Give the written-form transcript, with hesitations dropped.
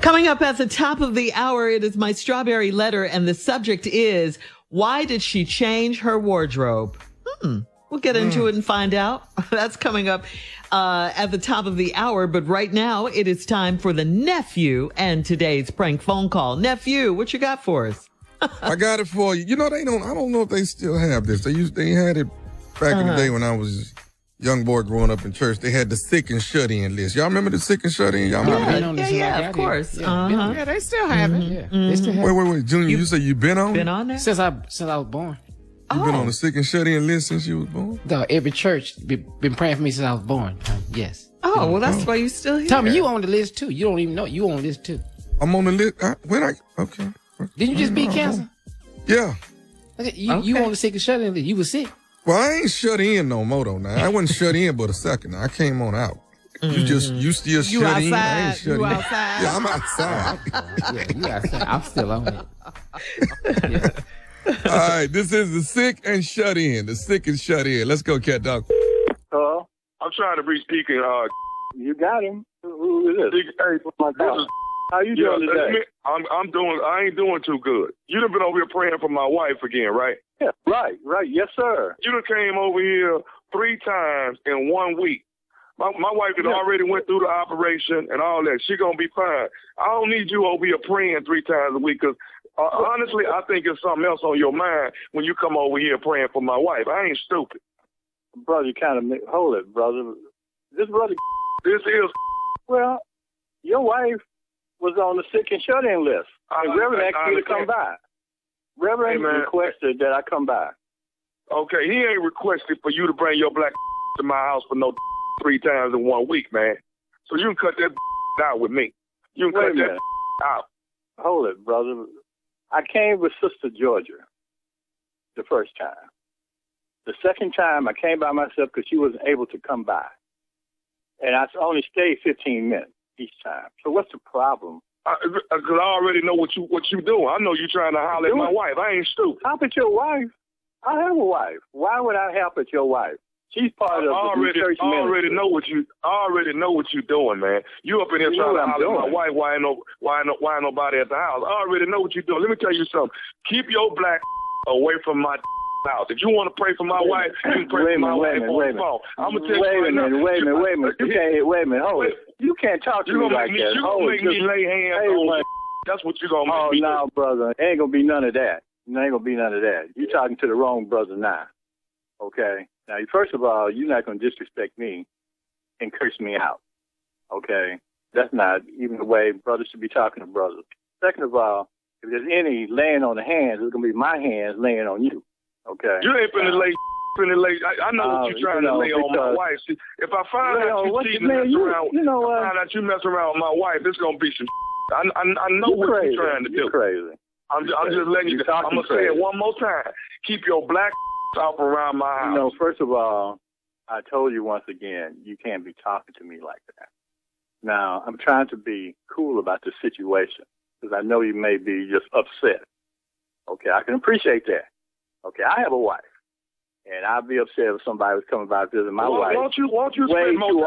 Coming up at the top of the hour, it is my strawberry letter, and the subject is, why did she change her wardrobe? We'll get into it and find out. That's coming up at the top of the hour. But right now, it is time for the nephew and today's prank phone call. Nephew, what you got for us? I got it for you. You know, I don't know if they still have this. They had it back in the day when I was a young boy growing up in church. They had the sick and shut in list. Y'all remember the sick and shut in? Y'all remember that? Yeah, of course. Yeah, they still have it. Yeah, they still have it. Wait, Junior, you say you been on? Been on there? Since I was born. You been on the sick and shut in list since you was born? No, every church been praying for me since I was born. Yes. Oh, well, that's why you still here. Tommy, you on the list too. You don't even know you on the list too. I'm on the list. Okay. Didn't you just beat cancer? Yeah. You on the sick and shut in list. You was sick. Well, I ain't shut in no more though. Now I wasn't shut in but a second. I came on out. You still shut in. I ain't shut in. Outside. Yeah, I'm outside. Yeah, you outside. I'm still on it. Yeah. All right, this is the sick and shut in. The sick and shut in. Let's go, Cat Dog. Hello? I'm trying to reach Deacon. You got him. Who is this? Hey, My God. How you doing today? I'm doing. I ain't doing too good. You done been over here praying for my wife again, right? Yeah, right. Yes, sir. You done came over here 3 times in 1 week. My wife had already went through the operation and all that. She gonna be fine. I don't need you over here praying 3 times a week because honestly, I think it's something else on your mind when you come over here praying for my wife. I ain't stupid. Brother, you kind of hold it, brother. This brother. This is. Well, your wife was on the sick and shut-in list. And Reverend asked me to come by. Reverend requested that I come by. Okay, he ain't requested for you to bring your black to my house for no 3 times in 1 week, man. So you can cut that out with me. You can cut that out. Hold it, brother. I came with Sister Georgia the first time. The second time, I came by myself because she wasn't able to come by. And I only stayed 15 minutes each time. So what's the problem? Because I already know what you doing. I know you trying to holler at my wife. I ain't stupid. Help at your wife? I have a wife. Why would I help at your wife? She's part of the church ministry. I already know what you doing, man. You up in here trying to holler at my wife. Why ain't nobody at the house? I already know what you're doing. Let me tell you something. Keep your black away from my house. If you want to pray for my wife, you can pray for my wife on the phone. I'm gonna tell you right now. Wait a minute. Wait a minute. Hold it. You can't talk to me like that. You're going to make me lay hands on you. That's what you're going to make me do. Oh, no, brother. Ain't going to be none of that. Ain't going to be none of that. You're talking to the wrong brother now. Okay? Now, first of all, you're not going to disrespect me and curse me out. Okay? That's not even the way brothers should be talking to brothers. Second of all, if there's any laying on the hands, it's going to be my hands laying on you. Okay? You ain't finna lay. I know what you're trying to lay on my wife. See, if I find out you cheating and mess around, find out you mess around with my wife, it's gonna be some. I know what you're trying to do. You're crazy. I'm just letting you. I'm gonna say it one more time. Keep your black off around my house. You know, first of all, I told you once again, you can't be talking to me like that. Now, I'm trying to be cool about the situation because I know you may be just upset. Okay, I can appreciate that. Okay, I have a wife. And I'd be upset if somebody was coming by visiting my wife. Won't you spend more time